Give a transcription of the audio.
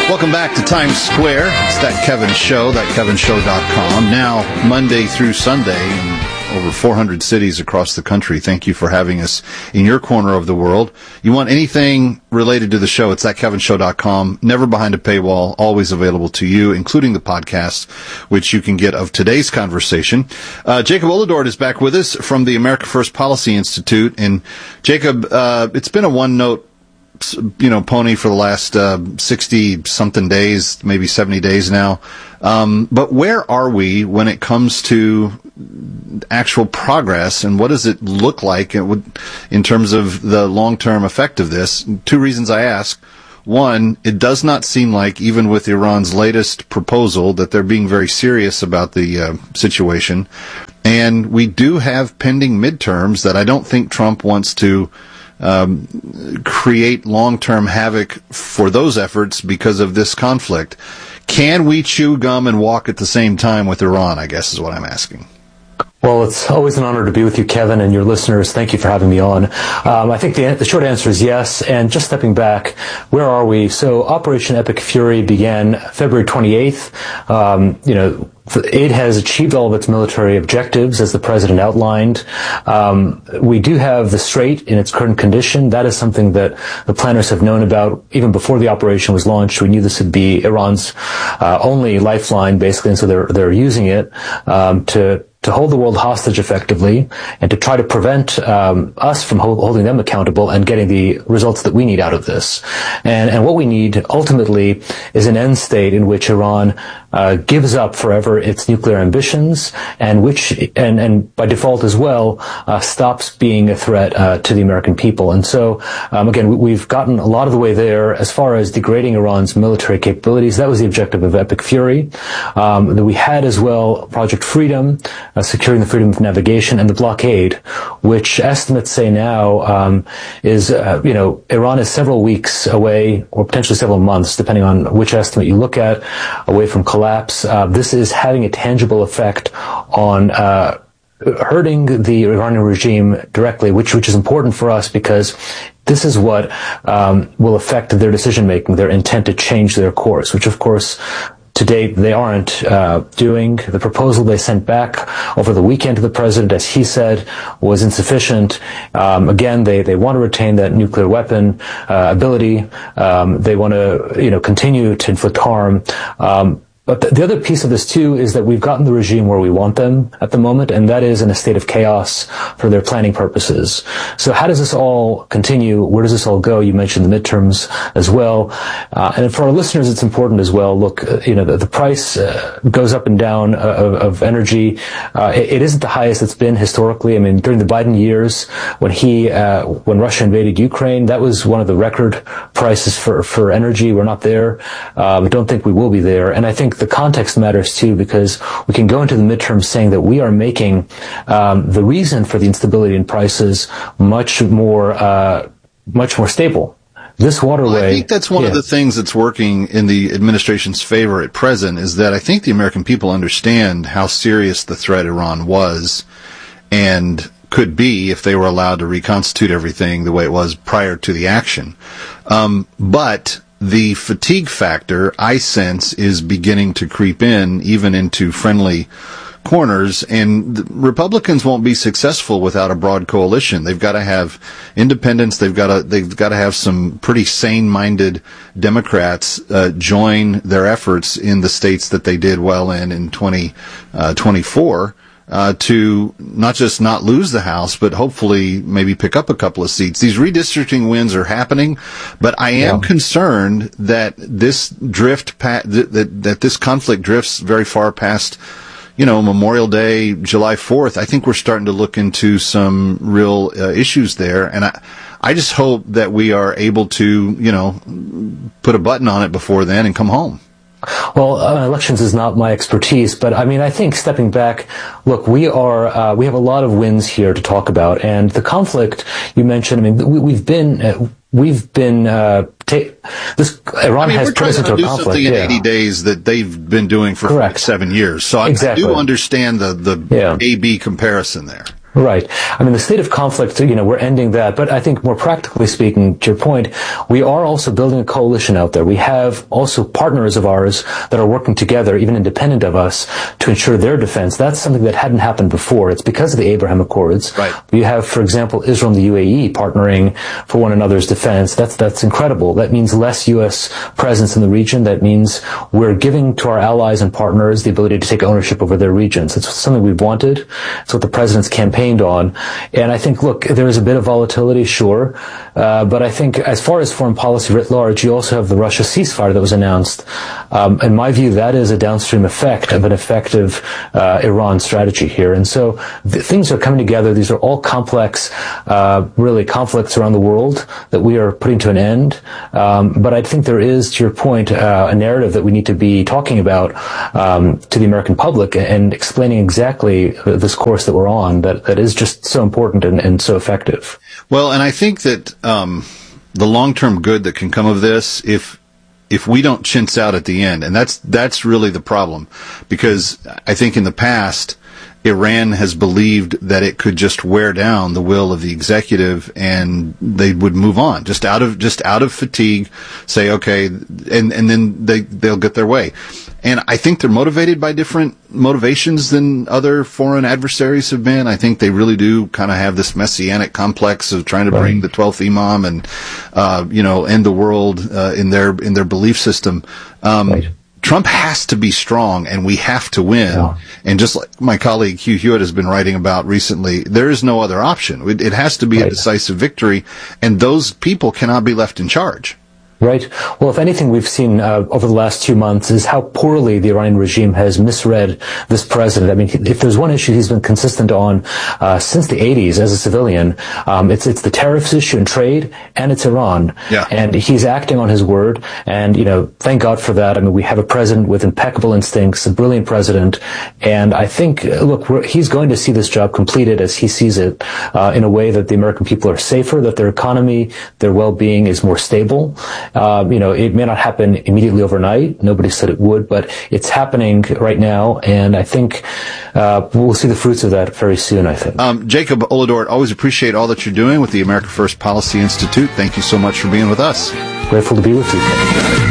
Welcome back to Times Square. It's That Kevin Show, thatkevinshow.com. Now, Monday through Sunday in over 400 cities across the country. Thank you for having us in your corner of the world. You want anything related to the show, it's thatkevinshow.com. Never behind a paywall, always available to you, including the podcast, which you can get of today's conversation. Jacob Oladort is back with us from the America First Policy Institute. And Jacob, it's been a one-note pony for the last 60-something days, maybe 70 days now. But where are we when it comes to actual progress, and what does it look like in terms of the long-term effect of this? Two reasons I ask. One, it does not seem like, even with Iran's latest proposal, that they're being very serious about the situation. And we do have pending midterms that I don't think Trump wants to create long-term havoc for those efforts because of this conflict. Can we chew gum and walk at the same time with Iran, I guess is what I'm asking. Well, it's always an honor to be with you, Kevin, and your listeners. Thank you for having me on. I think the short answer is yes. And just stepping back, where are we? So Operation Epic Fury began February 28th. It has achieved all of its military objectives, as the president outlined. We do have the Strait in its current condition. That is something that the planners have known about even before the operation was launched. We knew this would be Iran's only lifeline, basically, and so they're using it to hold the world hostage effectively and to try to prevent us from holding them accountable and getting the results that we need out of this. And what we need ultimately is an end state in which Iran gives up forever its nuclear ambitions and by default as well stops being a threat to the American people. And so again, we've gotten a lot of the way there as far as degrading Iran's military capabilities. That was the objective of Epic Fury. We had as well Project Freedom, securing the freedom of navigation, and the blockade, which estimates say now is Iran is several weeks away, or potentially several months, depending on which estimate you look at, away from collapse. This is having a tangible effect on hurting the Iranian regime directly, which is important for us because this is what will affect their decision making, their intent to change their course, which of course to date, they aren't doing. The proposal they sent back over the weekend to the president, as he said, was insufficient. Again, they want to retain that nuclear weapon ability. They want to, continue to inflict harm. But the other piece of this, too, is that we've gotten the regime where we want them at the moment, and that is in a state of chaos for their planning purposes. So how does this all continue? Where does this all go? You mentioned the midterms as well. And for our listeners, it's important as well. Look, the price goes up and down of energy. It isn't the highest it's been historically. I mean, during the Biden years, when Russia invaded Ukraine, that was one of the record prices for energy. We're not there. We don't think we will be there. And I think the context matters too, because we can go into the midterms saying that we are making the reason for the instability in prices much more stable. This waterway. Well, I think that's one of the things that's working in the administration's favor at present, is that I think the American people understand how serious the threat Iran was and could be if they were allowed to reconstitute everything the way it was prior to the action. But the fatigue factor, I sense, is beginning to creep in, even into friendly corners, and the Republicans won't be successful without a broad coalition. They've got to have independents. They've got to have some pretty sane-minded Democrats join their efforts in the states that they did well in 2024. To not just not lose the House, but hopefully maybe pick up a couple of seats. These redistricting wins are happening, but I am concerned that this that this conflict drifts very far past, Memorial Day, July 4th. I think we're starting to look into some real issues there, and I just hope that we are able to, put a button on it before then and come home. Well, elections is not my expertise, but I think stepping back, look, we have a lot of wins here to talk about, and the conflict you mentioned, Iran has put us into a conflict. We're trying to do something in 80 days that they've been doing for 7 years. So I do understand the A-B comparison there. Right. I mean, the state of conflict, we're ending that. But I think more practically speaking, to your point, we are also building a coalition out there. We have also partners of ours that are working together, even independent of us, to ensure their defense. That's something that hadn't happened before. It's because of the Abraham Accords. Right. We have, for example, Israel and the UAE partnering for one another's defense. That's incredible. That means less U.S. presence in the region. That means we're giving to our allies and partners the ability to take ownership over their regions. It's something we've wanted. It's what the president's campaign on. And I think, look, there is a bit of volatility, sure. But I think as far as foreign policy writ large, you also have the Russia ceasefire that was announced. In my view, that is a downstream effect of an effective Iran strategy here. And so things are coming together. These are all complex, really conflicts around the world that we are putting to an end. But I think there is, to your point, a narrative that we need to be talking about to the American public and explaining exactly this course that we're on that is just so important and so effective. Well, and I think that the long-term good that can come of this, if we don't chintz out at the end, and that's really the problem, because I think in the past Iran has believed that it could just wear down the will of the executive and they would move on just out of fatigue, say okay, and then they'll get their way. And I think they're motivated by different motivations than other foreign adversaries have been. I think they really do kind of have this messianic complex of trying to bring the 12th Imam and end the world in their belief system. Right. Trump has to be strong, and we have to win. Yeah. And just like my colleague Hugh Hewitt has been writing about recently, there is no other option. It has to be a decisive victory, and those people cannot be left in charge. Right. Well, if anything we've seen over the last 2 months is how poorly the Iranian regime has misread this president. I mean, if there's one issue he's been consistent on since the 80s as a civilian, it's the tariffs issue and trade, and it's Iran. Yeah. And he's acting on his word, and, thank God for that. I mean, we have a president with impeccable instincts, a brilliant president, and I think, look, he's going to see this job completed as he sees it in a way that the American people are safer, that their economy, their well-being is more stable. It may not happen immediately overnight. Nobody said it would, but it's happening right now, and I think we'll see the fruits of that very soon, I think. Jacob Oladort, always appreciate all that you're doing with the America First Policy Institute. Thank you so much for being with us. Grateful to be with you.